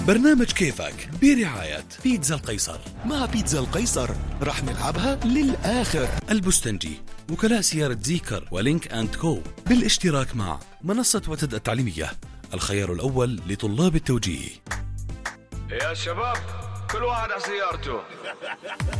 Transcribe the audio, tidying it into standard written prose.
برنامج كيفك برعاية بيتزا القيصر. مع بيتزا القيصر راح نلعبها للآخر. البستنجي، وكلاء سيارة زيكر ولينك أند كو، بالاشتراك مع منصة وتد التعليمية، الخيار الأول لطلاب التوجيه. يا شباب كل واحد على سيارته.